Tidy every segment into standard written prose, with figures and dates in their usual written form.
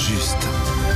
juste.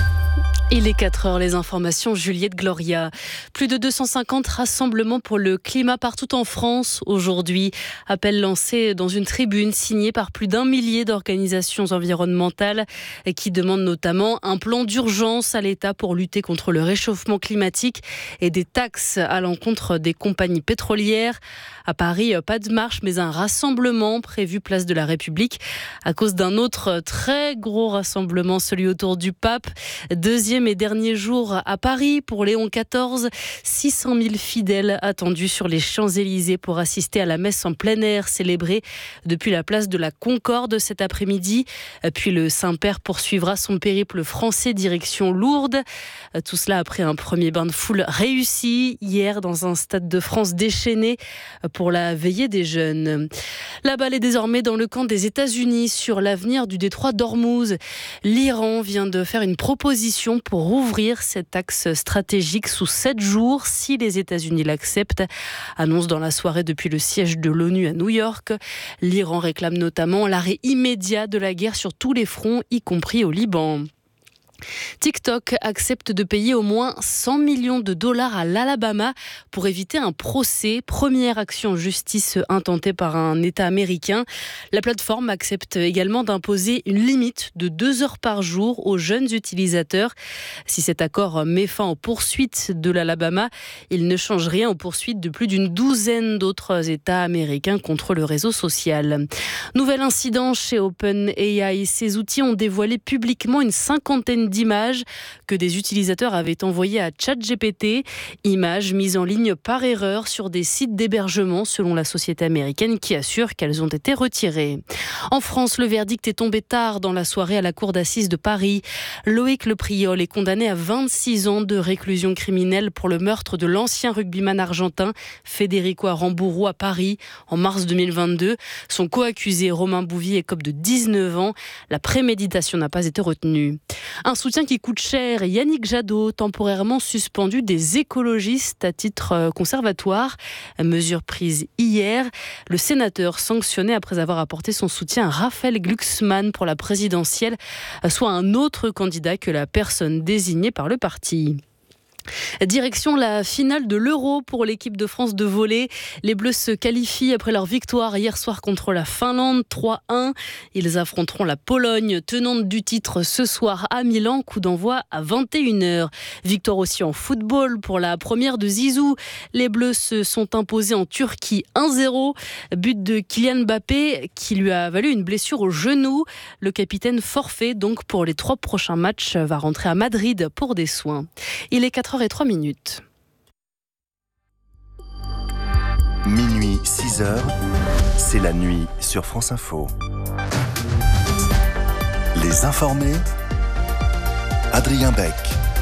Il est 4h, les informations, Juliette Gloria. Plus de 250 rassemblements pour le climat partout en France aujourd'hui. Appel lancé dans une tribune signée par plus d'1 millier d'organisations environnementales qui demandent notamment un plan d'urgence à l'État pour lutter contre le réchauffement climatique et des taxes à l'encontre des compagnies pétrolières. À Paris, pas de marche, mais un rassemblement prévu place de la République à cause d'un autre très gros rassemblement, celui autour du pape. Deuxième et dernier jour à Paris pour Léon XIV. 600 000 fidèles attendus sur les Champs-Élysées pour assister à la messe en plein air célébrée depuis la place de la Concorde cet après-midi. Puis le Saint-Père poursuivra son périple français direction Lourdes. Tout cela après un premier bain de foule réussi hier dans un stade de France déchaîné pour la veillée des jeunes. La balle est désormais dans le camp des États-Unis sur l'avenir du détroit d'Ormuz. L'Iran vient de faire une proposition pour ouvrir cet axe stratégique sous 7 jours si les États-Unis l'acceptent. Annonce dans la soirée depuis le siège de l'ONU à New York. L'Iran réclame notamment l'arrêt immédiat de la guerre sur tous les fronts, y compris au Liban. TikTok accepte de payer au moins 100 millions de dollars à l'Alabama pour éviter un procès. Première action en justice intentée par un État américain. La plateforme accepte également d'imposer une limite de 2 heures par jour aux jeunes utilisateurs. Si cet accord met fin aux poursuites de l'Alabama, il ne change rien aux poursuites de plus d'une douzaine d'autres États américains contre le réseau social. Nouvel incident chez OpenAI. Ces outils ont dévoilé publiquement une cinquantaine d'images que des utilisateurs avaient envoyées à ChatGPT, images mises en ligne par erreur sur des sites d'hébergement selon la société américaine qui assure qu'elles ont été retirées. En France, le verdict est tombé tard dans la soirée à la cour d'assises de Paris. Loïc Lepriol est condamné à 26 ans de réclusion criminelle pour le meurtre de l'ancien rugbyman argentin Federico Aramburu à Paris en mars 2022. Son co-accusé Romain Bouvier écope de 19 ans. La préméditation n'a pas été retenue. Un soutien qui coûte cher. Yannick Jadot, temporairement suspendu des écologistes à titre conservatoire. Mesure prise hier. Le sénateur sanctionné après avoir apporté son soutien à Raphaël Glucksmann pour la présidentielle, soit un autre candidat que la personne désignée par le parti. Direction la finale de l'Euro pour l'équipe de France de volley. Les Bleus se qualifient après leur victoire hier soir contre la Finlande 3-1. Ils affronteront la Pologne, tenante du titre ce soir à Milan. Coup d'envoi à 21h. Victoire aussi en football pour la première de Zizou. Les Bleus se sont imposés en Turquie 1-0. But de Kylian Mbappé qui lui a valu une blessure au genou. Le capitaine forfait donc pour les 3 prochains matchs va rentrer à Madrid pour des soins. Il est 4h03. Minuit, 6h, c'est la nuit sur France Info. Les informés, Adrien Beck.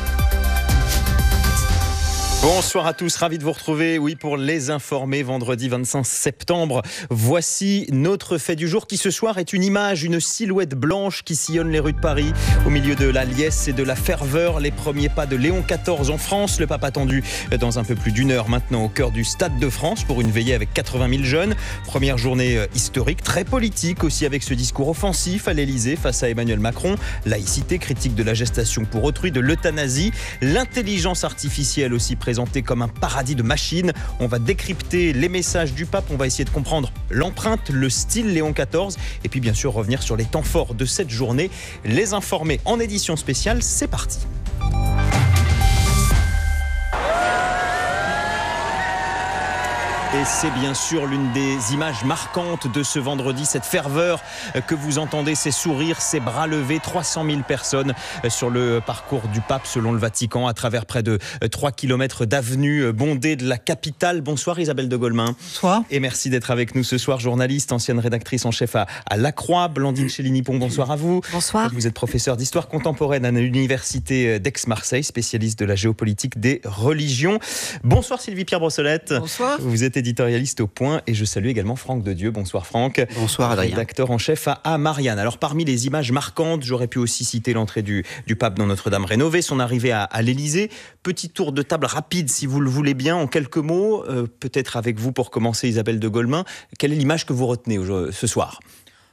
Bonsoir à tous, ravi de vous retrouver, oui, pour les informés, vendredi 25 septembre. Voici notre fait du jour qui ce soir est une image, une silhouette blanche qui sillonne les rues de Paris. Au milieu de la liesse et de la ferveur, les premiers pas de Léon XIV en France. Le pape attendu dans un peu plus d'1 heure maintenant au cœur du Stade de France pour une veillée avec 80 000 jeunes. Première journée historique, très politique aussi avec ce discours offensif à l'Elysée face à Emmanuel Macron. Laïcité, critique de la gestation pour autrui, de l'euthanasie. L'intelligence artificielle aussi présenté comme un paradis de machines. On va décrypter les messages du pape, on va essayer de comprendre l'empreinte, le style Léon XIV et puis bien sûr revenir sur les temps forts de cette journée. Les informés en édition spéciale, c'est parti. Et c'est bien sûr l'une des images marquantes de ce vendredi, cette ferveur que vous entendez, ces sourires, ces bras levés, 300 000 personnes sur le parcours du pape selon le Vatican à travers près de 3 km d'avenues bondées de la capitale. Bonsoir Isabelle de Golemin. Bonsoir. Et merci d'être avec nous ce soir, journaliste, ancienne rédactrice en chef à La Croix. Blandine Chély-Nippon, bonsoir à vous. Bonsoir. Vous êtes professeur d'histoire contemporaine à l'université d'Aix-Marseille, spécialiste de la géopolitique des religions. Bonsoir Sylvie-Pierre Brossolette. Bonsoir. Vous êtes éditorialiste au Point et je salue également Franck Dedieu. Bonsoir Franck. Bonsoir Adrien. Rédacteur en chef à Marianne. Alors parmi les images marquantes, j'aurais pu aussi citer l'entrée du pape dans Notre-Dame rénovée, son arrivée à l'Élysée. Petit tour de table rapide si vous le voulez bien, en quelques mots, peut-être avec vous pour commencer Isabelle de Golemin. Quelle est l'image que vous retenez ce soir ?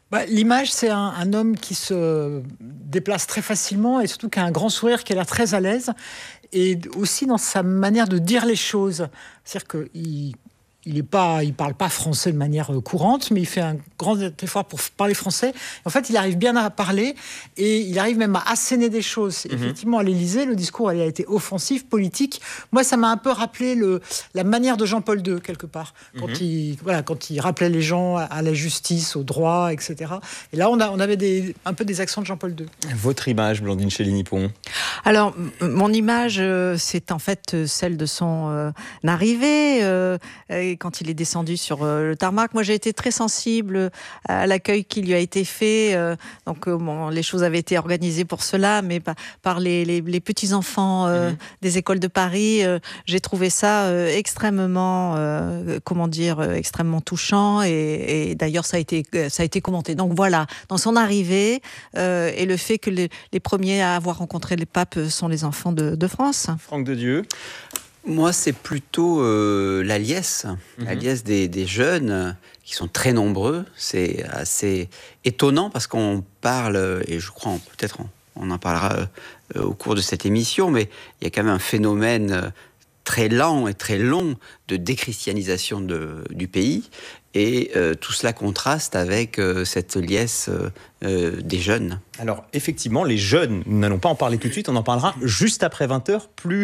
L'image, c'est un homme qui se déplace très facilement et surtout qui a un grand sourire, qui a l'air très à l'aise. Et aussi dans sa manière de dire les choses. C'est-à-dire qu'il il parle pas français de manière courante, mais il fait un grand effort pour parler français. En fait, il arrive bien à parler et il arrive même à asséner des choses. Effectivement, à l'Élysée, le discours il a été offensif, politique. Moi, ça m'a un peu rappelé la manière de Jean-Paul II, quelque part. Quand il rappelait les gens à la justice, au droit, etc. Et là, on avait un peu des accents de Jean-Paul II. Votre image, Blandine Chély-Nippon? Alors, mon image, c'est en fait celle de son arrivée, quand il est descendu sur le tarmac. Moi, j'ai été très sensible à l'accueil qui lui a été fait. Donc, les choses avaient été organisées pour cela, mais par les petits-enfants des écoles de Paris, j'ai trouvé ça extrêmement touchant. Et d'ailleurs, ça a été commenté. Donc voilà, dans son arrivée, et le fait que les premiers à avoir rencontré les papes sont les enfants de France. Franck Dedieu. Moi, c'est plutôt la liesse des jeunes qui sont très nombreux. C'est assez étonnant parce qu'on parle, et je crois peut-être on en parlera au cours de cette émission, mais il y a quand même un phénomène très lent et très long de déchristianisation du pays. Et tout cela contraste avec cette liesse des jeunes. Alors, effectivement, les jeunes, nous n'allons pas en parler tout de suite, on en parlera juste après 20h,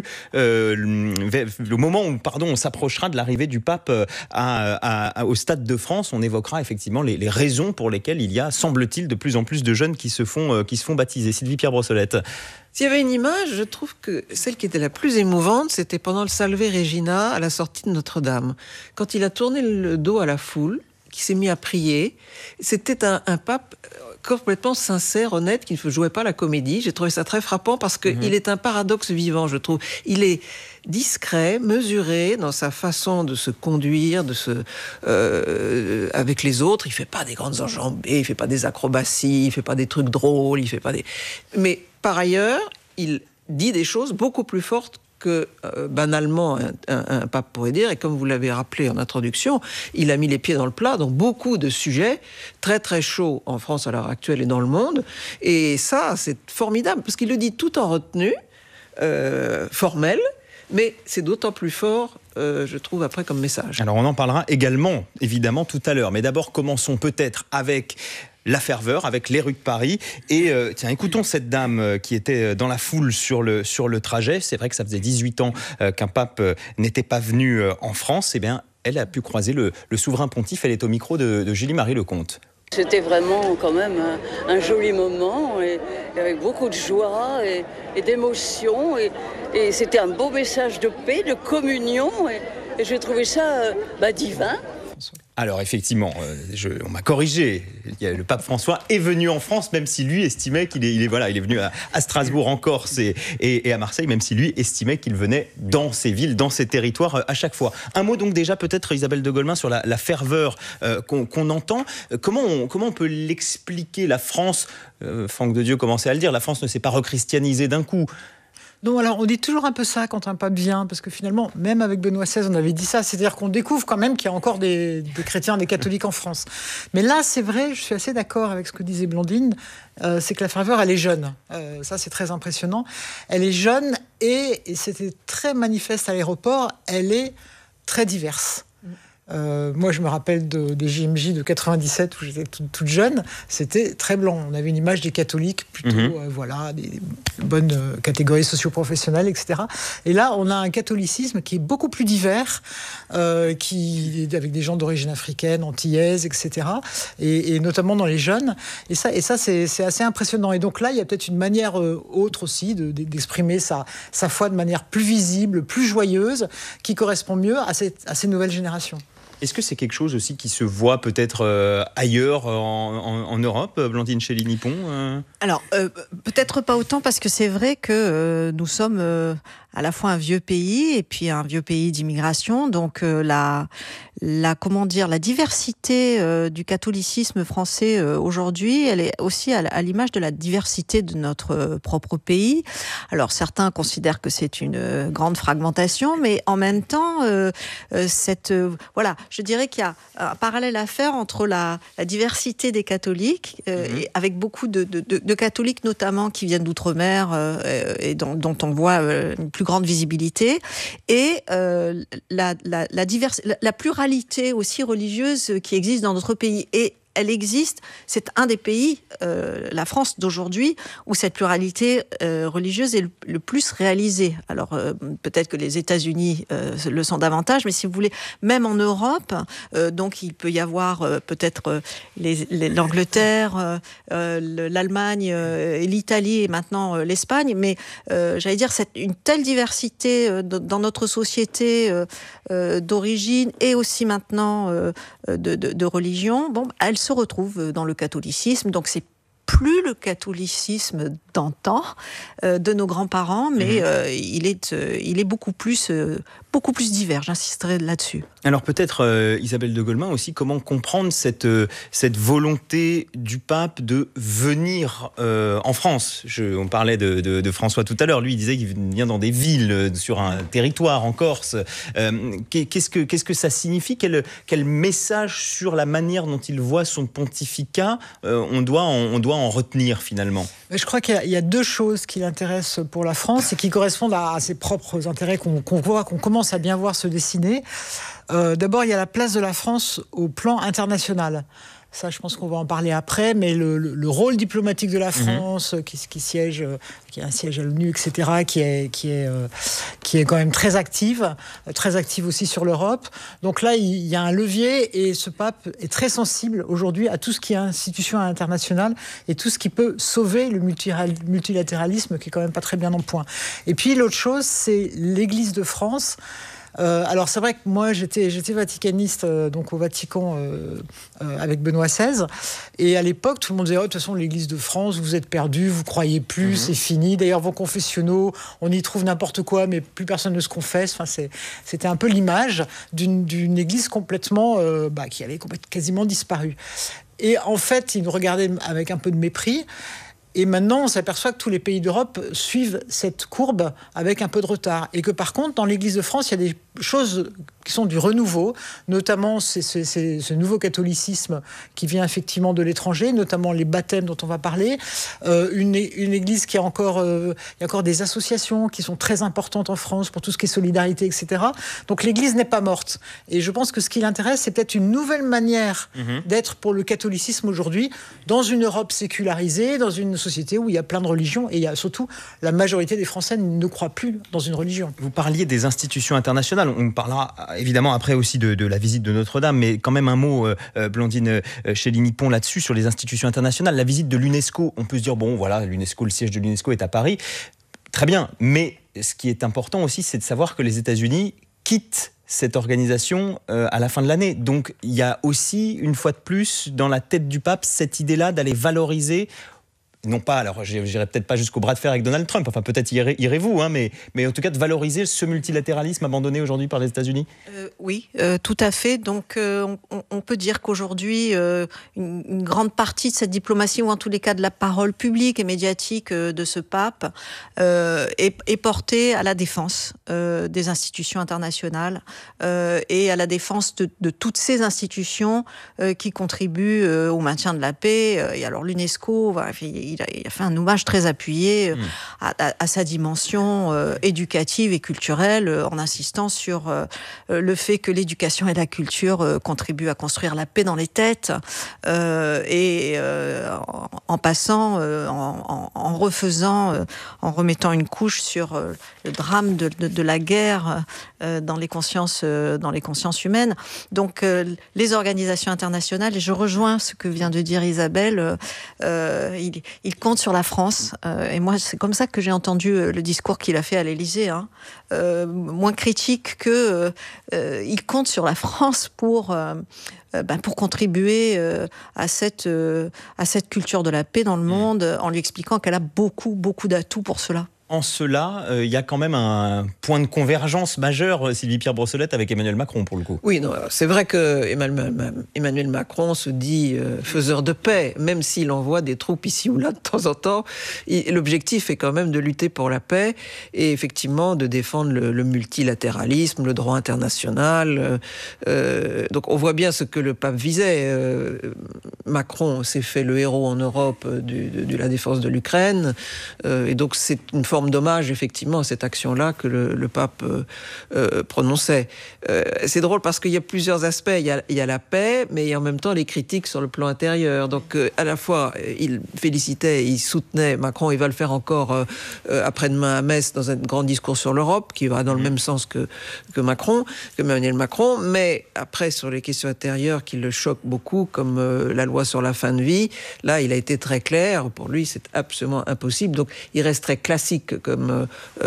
le moment où on s'approchera de l'arrivée du pape au Stade de France. On évoquera effectivement les raisons pour lesquelles il y a, semble-t-il, de plus en plus de jeunes qui se font baptiser. Sylvie-Pierre Brossolette. S'il y avait une image, je trouve que celle qui était la plus émouvante, c'était pendant le Salve Regina à la sortie de Notre-Dame. Quand il a tourné le dos à la foule, qui s'est mis à prier, c'était un pape complètement sincère, honnête, qui ne jouait pas la comédie. J'ai trouvé ça très frappant parce qu'il est un paradoxe vivant, je trouve. Il est discret, mesuré dans sa façon de se conduire, avec les autres. Il fait pas des grandes enjambées, il fait pas des acrobaties, il fait pas des trucs drôles, mais par ailleurs, il dit des choses beaucoup plus fortes que banalement un pape pourrait dire. Et comme vous l'avez rappelé en introduction, il a mis les pieds dans le plat dans beaucoup de sujets très très chauds en France à l'heure actuelle et dans le monde. Et ça, c'est formidable, parce qu'il le dit tout en retenue, formelle, mais c'est d'autant plus fort, je trouve, après comme message. Alors on en parlera également, évidemment, tout à l'heure. Mais d'abord, commençons peut-être avec la ferveur, avec les rues de Paris. Et écoutons cette dame qui était dans la foule sur le trajet. C'est vrai que ça faisait 18 ans qu'un pape n'était pas venu en France. Eh bien, elle a pu croiser le souverain pontife. Elle est au micro de Julie-Marie Lecomte. C'était vraiment quand même un joli moment, et avec beaucoup de joie et d'émotion. Et c'était un beau message de paix, de communion. Et j'ai trouvé ça divin. Alors effectivement, on m'a corrigé. Le pape François est venu en France, même si lui estimait il est venu à Strasbourg, en Corse et à Marseille, même si lui estimait qu'il venait dans ces villes, dans ces territoires à chaque fois. Un mot donc déjà peut-être, Isabelle de Golemin, sur la ferveur qu'on entend. Comment on peut l'expliquer? La France, Franck Dedieu commençait à le dire, la France ne s'est pas rechristianisée d'un coup. Non, alors on dit toujours un peu ça quand un pape vient, parce que finalement, même avec Benoît XVI, on avait dit ça, c'est-à-dire qu'on découvre quand même qu'il y a encore des chrétiens, des catholiques en France. Mais là, c'est vrai, je suis assez d'accord avec ce que disait Blandine, c'est que la ferveur, elle est jeune. Ça, c'est très impressionnant. Elle est jeune et c'était très manifeste à l'aéroport, elle est très diverse. Moi, je me rappelle des JMJ de 97 où j'étais toute jeune. C'était très blanc. On avait une image des catholiques plutôt, des bonnes catégories socio-professionnelles, etc. Et là, on a un catholicisme qui est beaucoup plus divers, avec des gens d'origine africaine, antillaise, etc. Et notamment dans les jeunes. Et ça, c'est assez impressionnant. Et donc là, il y a peut-être une manière autre aussi d'exprimer sa foi de manière plus visible, plus joyeuse, qui correspond mieux à ces nouvelles générations. Est-ce que c'est quelque chose aussi qui se voit peut-être ailleurs en Europe, Blandine Chély-Nippon? Alors, peut-être pas autant, parce que c'est vrai que nous sommes à la fois un vieux pays et puis un vieux pays d'immigration. Donc la diversité du catholicisme français aujourd'hui, elle est aussi à l'image de la diversité de notre propre pays. Alors certains considèrent que c'est une grande fragmentation, mais en même temps, voilà, je dirais qu'il y a un parallèle à faire entre la diversité des catholiques, avec beaucoup de catholiques notamment qui viennent d'outre-mer et dont on voit une plus grande visibilité, et la pluralité aussi religieuse qui existe dans notre pays. Et elle existe, c'est un des pays, la France d'aujourd'hui, où cette pluralité religieuse est le plus réalisée. Alors peut-être que les États-Unis le sont davantage, mais si vous voulez, même en Europe, donc il peut y avoir peut-être l'Angleterre, l'Allemagne, et l'Italie et maintenant l'Espagne, mais j'allais dire une telle diversité dans notre société d'origine et aussi maintenant de religion, bon, elle se retrouve dans le catholicisme, donc c'est plus le catholicisme d'antan de nos grands-parents, mais il est beaucoup plus divers, j'insisterai là-dessus. Alors peut-être, Isabelle de Golemin aussi, comment comprendre cette volonté du pape de venir en France. On parlait de François tout à l'heure, lui il disait qu'il vient dans des villes, sur un territoire en Corse. Qu'est-ce que ça signifie ? Quel message sur la manière dont il voit son pontificat on doit en retenir finalement ? Je crois qu'il y a deux choses qui l'intéressent pour la France et qui correspondent à ses propres intérêts qu'on commence à bien voir se dessiner. D'abord, il y a la place de la France au plan international. Ça, je pense qu'on va en parler après, mais le rôle diplomatique de la France, qui a un siège à l'ONU, etc., qui est quand même très active aussi sur l'Europe. Donc là, il y a un levier, et ce pape est très sensible aujourd'hui à tout ce qui est institution internationale et tout ce qui peut sauver le multilatéralisme, qui est quand même pas très bien en point. Et puis l'autre chose, c'est l'Église de France. Alors c'est vrai que moi j'étais vaticaniste donc au Vatican avec Benoît XVI, et à l'époque tout le monde disait de toute façon l'Église de France, vous êtes perdus, vous croyez plus, c'est fini. D'ailleurs vos confessionnaux, on y trouve n'importe quoi, mais plus personne ne se confesse. Enfin c'était un peu l'image d'une Église complètement qui avait quasiment disparu. Et en fait ils nous regardaient avec un peu de mépris. Et maintenant, on s'aperçoit que tous les pays d'Europe suivent cette courbe avec un peu de retard. Et que par contre, dans l'Église de France, il y a des choses qui sont du renouveau, notamment ce nouveau catholicisme qui vient effectivement de l'étranger, notamment les baptêmes dont on va parler, une Église qui il y a encore des associations qui sont très importantes en France pour tout ce qui est solidarité, etc. Donc l'Église n'est pas morte. Et je pense que ce qui l'intéresse, c'est peut-être une nouvelle manière d'être pour le catholicisme aujourd'hui, dans une Europe sécularisée, dans une société où il y a plein de religions, et il y a surtout la majorité des Français ne croient plus dans une religion. Vous parliez des institutions internationales. On parlera évidemment après aussi de la visite de Notre-Dame, mais quand même un mot, Blandine Chéligny-Pont, là-dessus, sur les institutions internationales. La visite de l'UNESCO, on peut se dire, bon voilà, l'UNESCO, le siège de l'UNESCO est à Paris. Très bien, mais ce qui est important aussi, c'est de savoir que les États-Unis quittent cette organisation à la fin de l'année. Donc il y a aussi, une fois de plus, dans la tête du pape, cette idée-là d'aller valoriser, non pas, alors j'irai peut-être pas jusqu'au bras de fer avec Donald Trump, enfin peut-être irez-vous, mais en tout cas de valoriser ce multilatéralisme abandonné aujourd'hui par les États-Unis. Oui, tout à fait. Donc on peut dire qu'aujourd'hui, une grande partie de cette diplomatie, ou en tous les cas de la parole publique et médiatique de ce pape, est portée à la défense des institutions internationales et à la défense de toutes ces institutions qui contribuent au maintien de la paix. Et alors l'UNESCO, il a fait un hommage très appuyé à sa dimension éducative et culturelle, en insistant sur le fait que l'éducation et la culture contribuent à construire la paix dans les têtes, et en passant, en remettant une couche sur le drame de la guerre dans les consciences humaines. Donc les organisations internationales, et je rejoins ce que vient de dire Isabelle, il compte sur la France, et moi c'est comme ça que j'ai entendu le discours qu'il a fait à l'Élysée, moins critique que il compte sur la France pour contribuer à cette culture de la paix dans le monde, en lui expliquant qu'elle a beaucoup d'atouts pour cela. En cela, il y a quand même un point de convergence majeur, Sylvie-Pierre Brossolette, avec Emmanuel Macron, pour le coup. Oui, non, c'est vrai que Emmanuel Macron se dit faiseur de paix, même s'il envoie des troupes ici ou là de temps en temps. L'objectif est quand même de lutter pour la paix et effectivement de défendre le multilatéralisme, le droit international. Donc on voit bien ce que le pape visait. Macron s'est fait le héros en Europe de la défense de l'Ukraine. Et donc c'est une forme d'hommage effectivement à cette action-là que le pape prononçait. C'est drôle parce qu'il y a plusieurs aspects. Il y a la paix, mais il y a en même temps les critiques sur le plan intérieur. Donc à la fois, il félicitait, il soutenait Macron, il va le faire encore après-demain à Metz dans un grand discours sur l'Europe, qui va dans le même sens que Emmanuel Macron, mais après sur les questions intérieures qui le choquent beaucoup, comme la loi sur la fin de vie, là il a été très clair, pour lui c'est absolument impossible, donc il reste très classique comme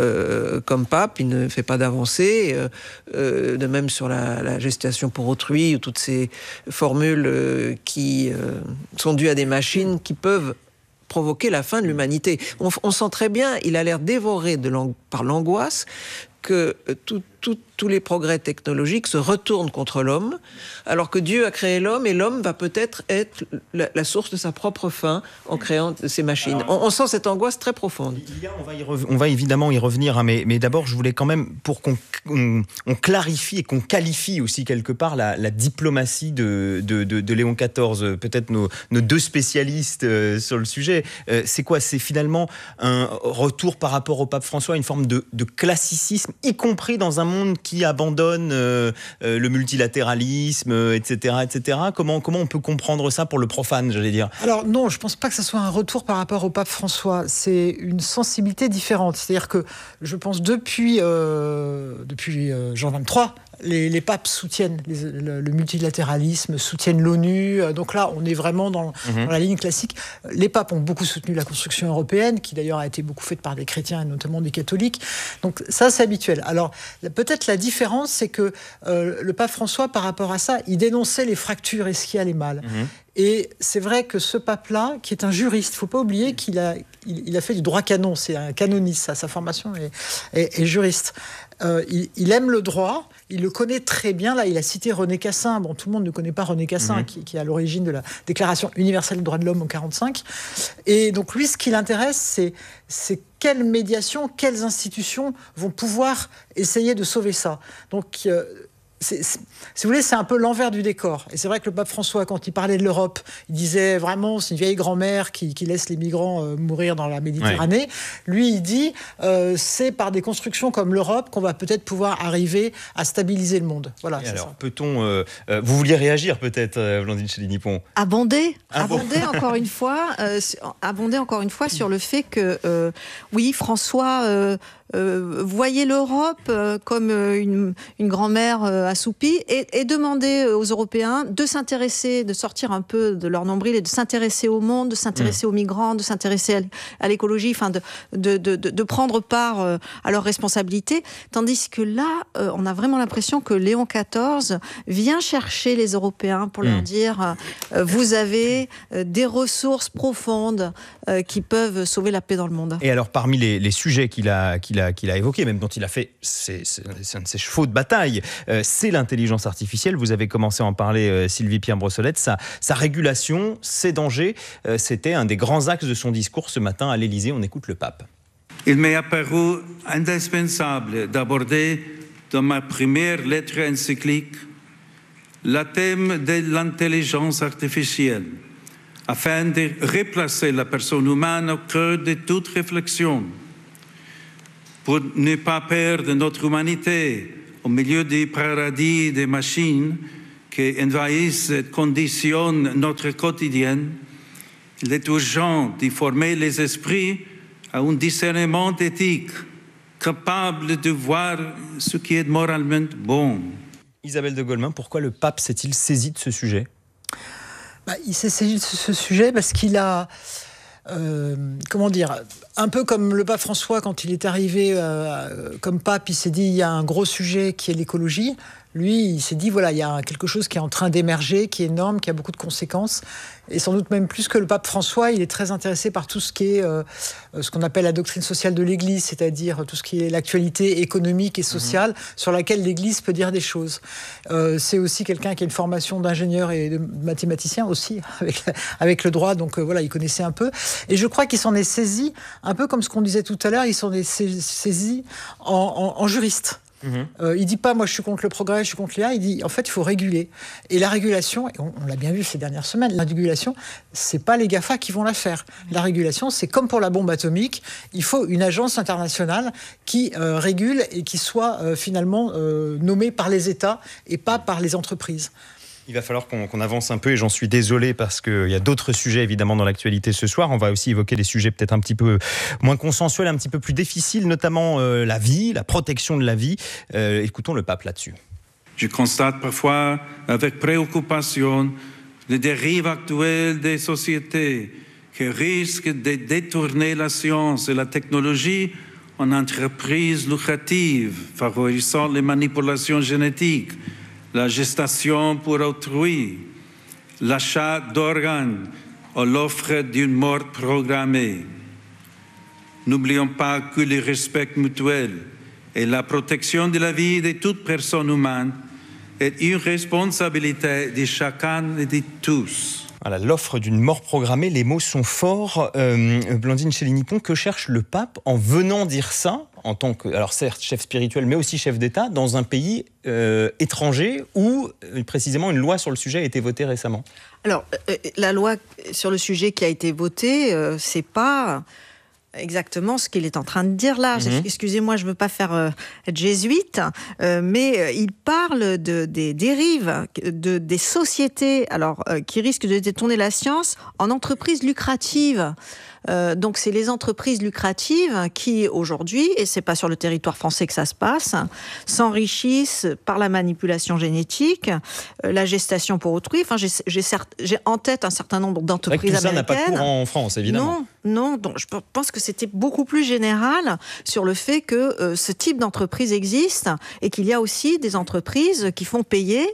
pape, il ne fait pas d'avancée, de même sur la gestation pour autrui, ou toutes ces formules qui sont dues à des machines qui peuvent provoquer la fin de l'humanité. On sent très bien, il a l'air dévoré par l'angoisse que tous les progrès technologiques se retournent contre l'homme, alors que Dieu a créé l'homme et l'homme va peut-être être la source de sa propre fin en créant ces machines. On sent cette angoisse très profonde. On va évidemment y revenir, hein, mais d'abord je voulais quand même, pour qu'on clarifie et qu'on qualifie aussi quelque part la diplomatie de Léon XIV, peut-être nos deux spécialistes sur le sujet. C'est quoi ? C'est finalement un retour par rapport au pape François, une forme de classicisme, y compris dans un monde qui abandonne le multilatéralisme, etc., etc. Comment on peut comprendre ça pour le profane, j'allais dire ? Alors non, je ne pense pas que ce soit un retour par rapport au pape François. C'est une sensibilité différente. C'est-à-dire que je pense depuis Jean XXIII, les papes soutiennent le multilatéralisme, soutiennent l'ONU. Donc là, on est vraiment dans la ligne classique. Les papes ont beaucoup soutenu la construction européenne, qui d'ailleurs a été beaucoup faite par des chrétiens et notamment des catholiques. Donc ça, c'est habituel. Alors peut-être la différence, c'est que le pape François, par rapport à ça, il dénonçait les fractures et ce qui allait mal. Et c'est vrai que ce pape-là, qui est un juriste, il ne faut pas oublier qu'il a fait du droit canon, c'est un canoniste, sa formation est juriste. Il aime le droit, il le connaît très bien. Là, il a cité René Cassin. Bon, tout le monde ne connaît pas René Cassin, qui est à l'origine de la Déclaration universelle des droits de l'homme en 1945. Et donc, lui, ce qui l'intéresse, c'est quelles médiations, quelles institutions vont pouvoir essayer de sauver ça. Donc, si vous voulez, c'est un peu l'envers du décor. Et c'est vrai que le pape François, quand il parlait de l'Europe, il disait vraiment, c'est une vieille grand-mère qui laisse les migrants mourir dans la Méditerranée. Ouais. Lui, il dit, c'est par des constructions comme l'Europe qu'on va peut-être pouvoir arriver à stabiliser le monde. Voilà. Et alors, ça. Peut-on... vous vouliez réagir peut-être, Blandine Chély-Nippon ? Abonder encore une fois sur le fait que, oui, François... voyez l'Europe comme une grand-mère assoupie et demandez aux Européens de s'intéresser, de sortir un peu de leur nombril et de s'intéresser au monde, de s'intéresser aux migrants, de s'intéresser à l'écologie, enfin de prendre part à leurs responsabilités. Tandis que là, on a vraiment l'impression que Léon XIV vient chercher les Européens pour leur dire vous avez des ressources profondes qui peuvent sauver la paix dans le monde. Et alors, parmi les sujets qu'il a évoqué, même dont il a fait, c'est un de ses chevaux de bataille, c'est l'intelligence artificielle. Vous avez commencé à en parler, Sylvie-Pierre Brossolette. Sa régulation, ses dangers, c'était un des grands axes de son discours ce matin à l'Élysée. On écoute le pape. Il m'est apparu indispensable d'aborder dans ma première lettre encyclique le thème de l'intelligence artificielle, afin de replacer la personne humaine au cœur de toute réflexion, pour ne pas perdre notre humanité au milieu des paradis des machines qui envahissent et conditionnent notre quotidien. Il est urgent de former les esprits à un discernement éthique, capable de voir ce qui est moralement bon. Isabelle de Golemin, pourquoi le pape s'est-il saisi de ce sujet ? Il s'est saisi de ce sujet parce qu'il a... un peu comme le pape François, quand il est arrivé comme pape, il s'est dit il y a un gros sujet qui est l'écologie. lui, il s'est dit, voilà, il y a quelque chose qui est en train d'émerger, qui est énorme, qui a beaucoup de conséquences. Et sans doute même plus que le pape François, il est très intéressé par tout ce qui est ce qu'on appelle la doctrine sociale de l'Église, c'est-à-dire tout ce qui est l'actualité économique et sociale sur laquelle l'Église peut dire des choses. C'est aussi quelqu'un qui a une formation d'ingénieur et de mathématicien aussi, avec le droit, donc voilà, il connaissait un peu. Et je crois qu'il s'en est saisi, un peu comme ce qu'on disait tout à l'heure, il s'en est saisi en juriste. Il dit pas moi je suis contre le progrès, je suis contre l'IA, il dit en fait il faut réguler. Et la régulation, et on l'a bien vu ces dernières semaines, la régulation, c'est pas les GAFA qui vont la faire. La régulation, c'est comme pour la bombe atomique, il faut une agence internationale qui régule et qui soit finalement nommée par les États et pas par les entreprises. Il va falloir qu'on avance un peu et j'en suis désolé parce qu'il y a d'autres sujets évidemment dans l'actualité ce soir. On va aussi évoquer des sujets peut-être un petit peu moins consensuels, un petit peu plus difficiles, notamment la vie, la protection de la vie. Écoutons le pape là-dessus. Je constate parfois avec préoccupation les dérives actuelles des sociétés qui risquent de détourner la science et la technologie en entreprises lucratives, favorisant les manipulations génétiques, la gestation pour autrui, l'achat d'organes ou l'offre d'une mort programmée. N'oublions pas que le respect mutuel et la protection de la vie de toute personne humaine est une responsabilité de chacun et de tous. Voilà, l'offre d'une mort programmée, les mots sont forts. Blandine Chély-Nippon, que cherche le pape en venant dire ça, en tant que, alors certes, chef spirituel, mais aussi chef d'État, dans un pays étranger où, précisément, une loi sur le sujet a été votée récemment? Alors, la loi sur le sujet qui a été votée, c'est pas exactement ce qu'il est en train de dire là. Excusez-moi, je ne veux pas faire être jésuite, mais il parle des dérives des sociétés qui risquent de détourner la science en entreprises lucratives. Donc c'est les entreprises lucratives qui aujourd'hui, et c'est pas sur le territoire français que ça se passe, s'enrichissent par la manipulation génétique, la gestation pour autrui. Enfin, j'ai en tête un certain nombre d'entreprises américaines. Ça n'a pas cours en France, évidemment. Non. Donc je pense que c'était beaucoup plus général sur le fait que ce type d'entreprise existe et qu'il y a aussi des entreprises qui font payer,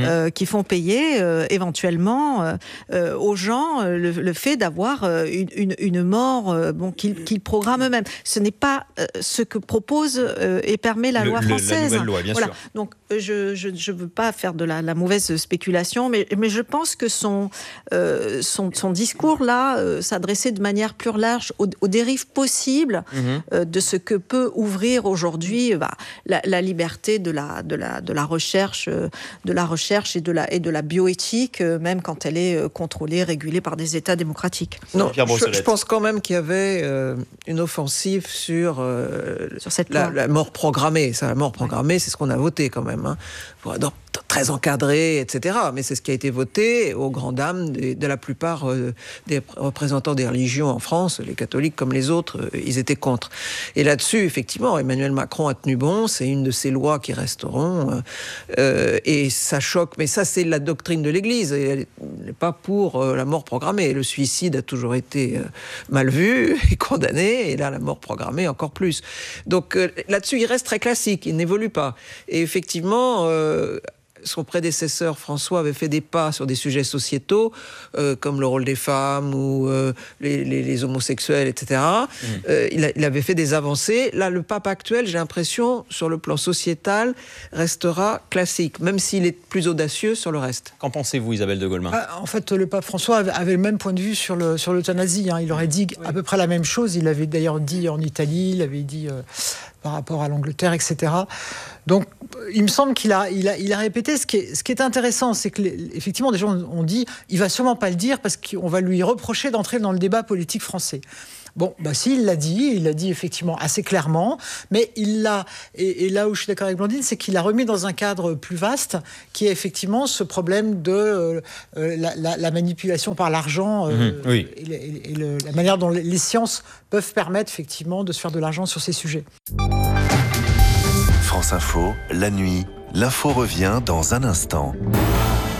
éventuellement aux gens le fait d'avoir une mort qu'ils programment eux-mêmes. Ce n'est pas ce que propose et permet la loi française. La nouvelle loi, bien sûr. Donc je veux pas faire de la mauvaise spéculation, mais je pense que son discours là s'adressait de manière plus large aux dérives possibles de ce que peut ouvrir aujourd'hui la liberté de la recherche, et de la bioéthique, même quand elle est contrôlée, régulée par des États démocratiques. Non, je pense quand même qu'il y avait une offensive sur cette la mort programmée. Ça, la mort programmée, c'est ce qu'on a voté quand même. Très encadré, etc. Mais c'est ce qui a été voté aux grandes dames de la plupart des représentants des religions en France, les catholiques comme les autres, ils étaient contre. Et là-dessus, effectivement, Emmanuel Macron a tenu bon, c'est une de ces lois qui resteront, et ça choque, mais ça c'est la doctrine de l'Église, et elle n'est pas pour la mort programmée. Le suicide a toujours été mal vu et condamné, et là la mort programmée encore plus. Donc là-dessus, il reste très classique, il n'évolue pas. Et effectivement, son prédécesseur François avait fait des pas sur des sujets sociétaux comme le rôle des femmes ou les homosexuels, etc. Il avait fait des avancées. Là, le pape actuel, j'ai l'impression, sur le plan sociétal, restera classique, même s'il est plus audacieux sur le reste. Qu'en pensez-vous, Isabelle de Golemin? En fait, le pape François avait le même point de vue sur l'euthanasie. Il aurait dit à peu près la même chose. Il l'avait d'ailleurs dit en Italie, il l'avait dit par rapport à l'Angleterre, etc. Donc, il me semble qu'il a répété. Ce qui est intéressant, c'est que effectivement, des gens ont dit, il va sûrement pas le dire parce qu'on va lui reprocher d'entrer dans le débat politique français. Bon, si, il l'a dit effectivement assez clairement, mais il l'a, et là où je suis d'accord avec Blandine, c'est qu'il l'a remis dans un cadre plus vaste, qui est effectivement ce problème de la manipulation par l'argent, oui. et la manière dont les sciences peuvent permettre effectivement de se faire de l'argent sur ces sujets. France Info, la nuit, l'info revient dans un instant.